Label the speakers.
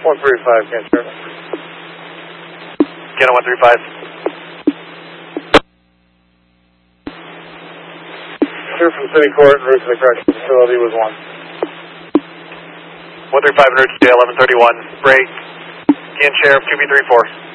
Speaker 1: 135, can't turn.
Speaker 2: Get on 135.
Speaker 1: Clear from City Court en route to the correctional facility was 1.
Speaker 2: 135 en route to 1131. Break. Again, Sheriff 2B34.